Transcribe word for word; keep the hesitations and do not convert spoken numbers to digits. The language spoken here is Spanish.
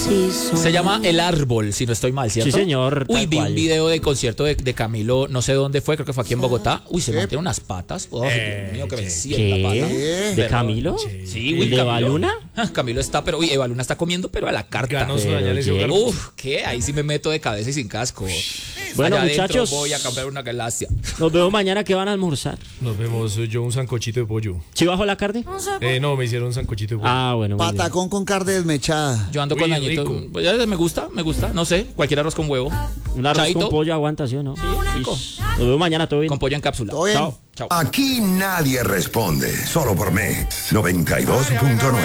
Se llama El Árbol, si no estoy mal, ¿cierto? Sí, señor. Uy, tal vi cual. un video de concierto de, de Camilo, no sé dónde fue, creo que fue aquí en Bogotá. Uy, se mantiene unas patas. Oh, Eh, Dios mío, que me ¿qué? sienta pata. ¿Qué? ¿De Pero- Camilo? Sí, ¿El uy, de Camilo. Baluna? Ah, Camilo está, pero uy, Evaluna está comiendo, pero a la carta. Ganó su Pero dañal ese llega. hogar. Uf, ¿qué? Ahí sí me meto de cabeza y sin casco. Bueno, Allá adentro muchachos. voy a comprar una galaxia. Nos vemos mañana que van a almorzar. Nos vemos, yo un sancochito de pollo. ¿Sí bajo la carne? Eh, no, me hicieron un sancochito de pollo. Ah, bueno. muy bien. Patacón con carne desmechada. Yo ando Uy, con añito. rico. Pues ya me gusta, me gusta. No sé, cualquier arroz con huevo. Un arroz Chaito. con pollo aguanta, ¿sí o no? rico. Ish. Nos vemos mañana, todo bien. Con pollo en cápsula. Todo bien. Chao. Chao. Aquí nadie responde, solo por Mix noventa y dos punto nueve.